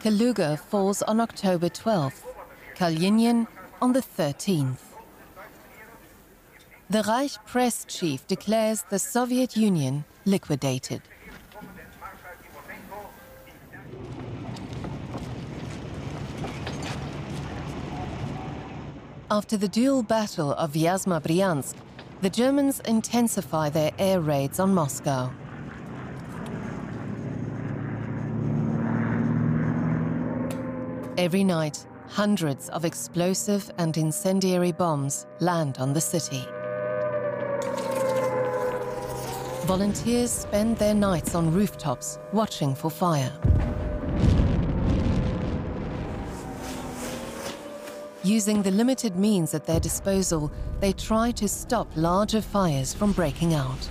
Kaluga falls on October 12th, Kalynian on the 13th. The Reich press chief declares the Soviet Union liquidated. After the dual battle of Vyazma-Bryansk, the Germans intensify their air raids on Moscow. Every night, hundreds of explosive and incendiary bombs land on the city. Volunteers spend their nights on rooftops, watching for fire. Using the limited means at their disposal, they try to stop larger fires from breaking out.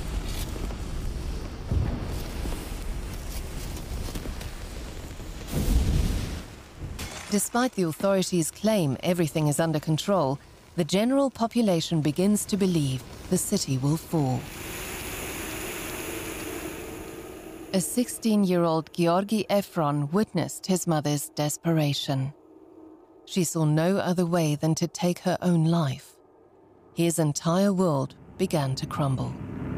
Despite the authorities' claim everything is under control, the general population begins to believe the city will fall. A 16-year-old Georgy Efron witnessed his mother's desperation. She saw no other way than to take her own life. His entire world began to crumble.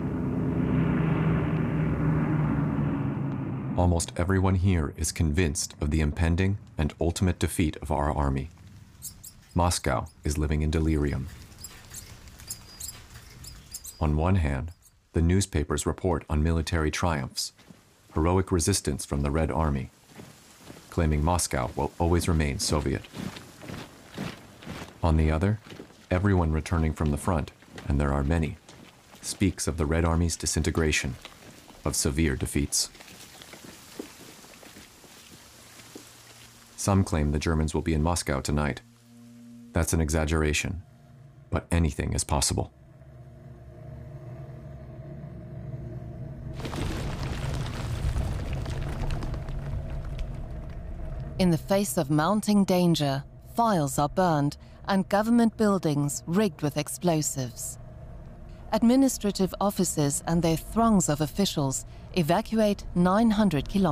Almost everyone here is convinced of the impending and ultimate defeat of our army. Moscow is living in delirium. On one hand, the newspapers report on military triumphs, heroic resistance from the Red Army, claiming Moscow will always remain Soviet. On the other, everyone returning from the front, and there are many, speaks of the Red Army's disintegration, of severe defeats. Some claim the Germans will be in Moscow tonight. That's an exaggeration, but anything is possible. In the face of mounting danger, files are burned and government buildings rigged with explosives. Administrative officers and their throngs of officials evacuate 900 kilometers.